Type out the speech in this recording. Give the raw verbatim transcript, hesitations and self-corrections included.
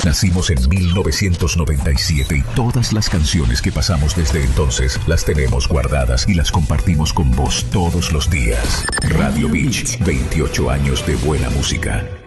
Nacimos en mil novecientos noventa y siete y todas las canciones que pasamos desde entonces las tenemos guardadas y las compartimos con vos todos los días. Radio Beach, veintiocho años de buena música.